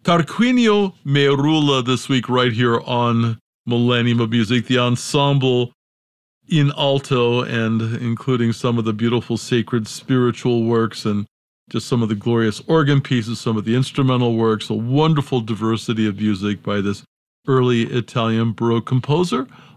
Tarquinio Merula this week right here on Millennium of Music, the ensemble in alto and including some of the beautiful sacred spiritual works and just some of the glorious organ pieces, some of the instrumental works, a wonderful diversity of music by this early Italian Baroque composer.